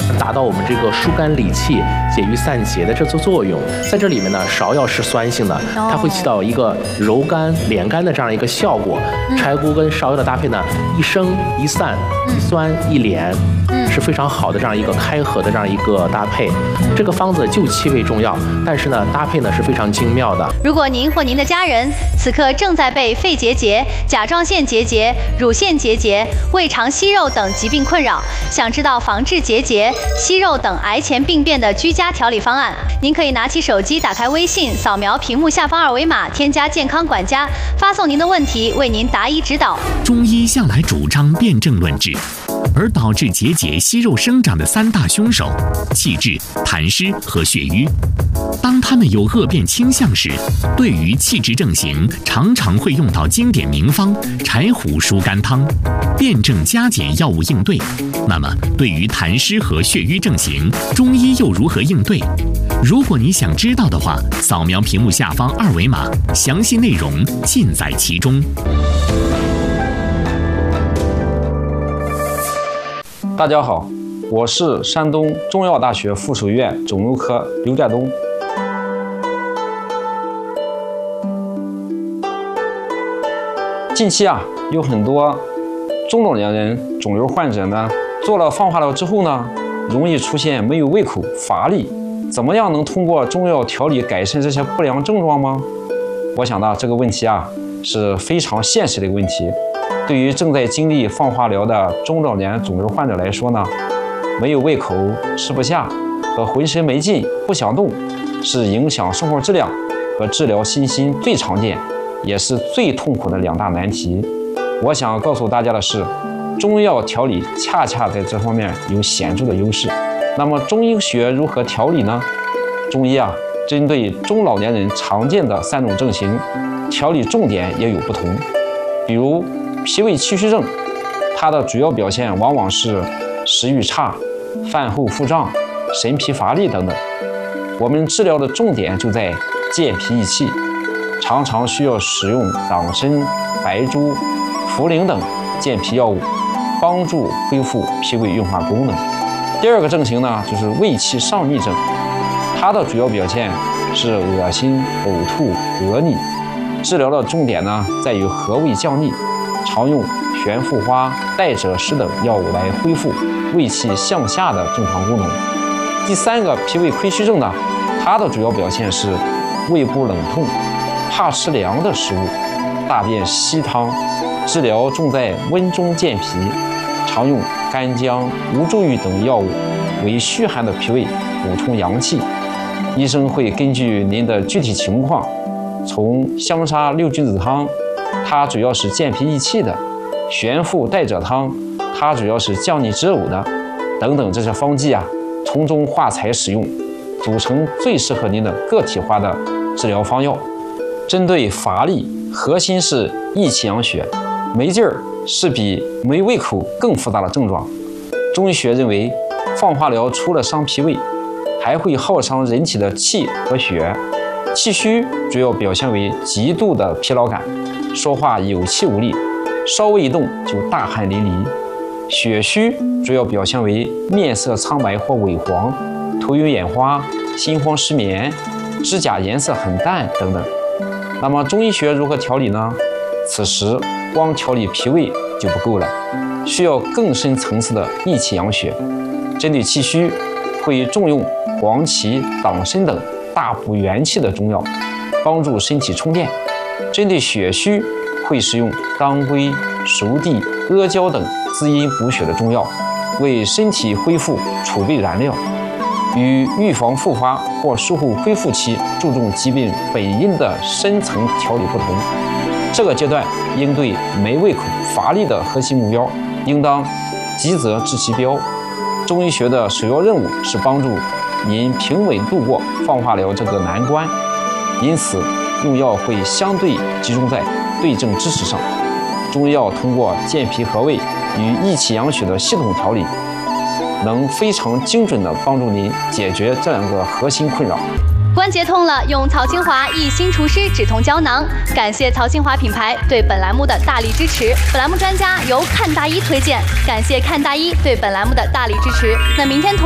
达到我们这个疏肝理气、解郁散结的这作用。在这里面呢，芍药是酸性的，它会起到一个柔肝敛肝的这样一个效果。柴胡跟芍药的搭配呢，一生一散，一酸一敛。是非常好的这样一个开合的这样一个搭配。这个方子就气味重要，但是呢，搭配呢是非常精妙的。 如果您或您的家人此刻正在被肺结节、甲状腺结节、乳腺结节、胃肠息肉等疾病困扰，想知道防治结节、息肉等癌前病变的居家调理方案，您可以拿起手机，打开微信，扫描屏幕下方二维码，添加健康管家，发送您的问题，为您答疑指导。 中医向来主张辨证论治。而导致结节、息肉生长的3大凶手，气滞、痰湿和血瘀。当它们有恶变倾向时，对于气滞症型，常常会用到经典名方柴胡疏肝汤，辨证加减药物应对。那么，对于痰湿和血瘀症型，中医又如何应对？如果你想知道的话，扫描屏幕下方二维码，详细内容尽在其中。 大家好，我是山东中药大学附属医院肿瘤科刘占东。近期有很多中老年人肿瘤患者呢，做了放化疗之后呢，容易出现没有胃口、乏力。怎么样能通过中药调理改善这些不良症状吗？我想呢，这个问题是非常现实的一个问题。对于正在经历放化疗的中老年肿瘤患者来说呢，没有胃口、吃不下和浑身没劲、不想动，是影响生活质量和治疗信心最常见，也是最痛苦的2大难题。我想告诉大家的是，中药调理恰恰在这方面有显著的优势。那么中医学如何调理呢？中医针对中老年人常见的3种症型，调理重点也有不同。比如脾胃气虚症，它的主要表现往往是食欲差、饭后腹胀、神疲乏力等等。我们治疗的重点就在健脾益气，常常需要使用党参、白术、茯苓等健脾药物，帮助恢复脾胃运化功能。第2个症型呢，就是胃气上逆症，它的主要表现是恶心、呕吐、恶逆。治疗的重点呢，在于和胃降逆，常用玄附花、代赭石等药物来恢复胃气向下的正常功能。第3个脾胃亏虚症呢，它的主要表现是胃部冷痛，怕吃凉的食物，大便稀汤。治疗重在温中健脾，常用干姜、吴茱萸等药物为虚寒的脾胃补充阳气。医生会根据您的具体情况，从香砂6君子汤，它主要是健脾益气的；玄附代赭汤，它主要是降逆止呕的，等等这些方剂从中化裁使用，组成最适合您的个体化的治疗方药。针对乏力，核心是益气养血，没劲儿是比没胃口更复杂的症状。中医学认为，放化疗除了伤脾胃，还会耗伤人体的气和血。气虚主要表现为极度的疲劳感，说话有气无力，稍微一动就大汗淋漓。血虚主要表现为面色苍白或萎黄，头晕眼花，心慌失眠，指甲颜色很淡等等。那么中医学如何调理呢？此时光调理脾胃就不够了，需要更深层次的益气养血。针对气虚，会重用黄芪、党参等大补元气的中药，帮助身体充电。针对血虚，会使用当归、熟地、阿胶等滋阴补血的中药，为身体恢复储备燃料。与预防复发或术后恢复期注重疾病本因的深层调理不同，这个阶段应对没胃口、乏力的核心目标，应当急则治其标。中医学的首要任务是帮助您平稳度过放化疗这个难关，因此用药会相对集中在对症支持上。中医药通过健脾和胃与益气养血的系统调理，能非常精准地帮助您解决这2个核心困扰。 关节痛了，用曹清华益心除湿止痛胶囊。感谢曹清华品牌对本栏目的大力支持。本栏目专家由看大医推荐，感谢看大医对本栏目的大力支持。那明天同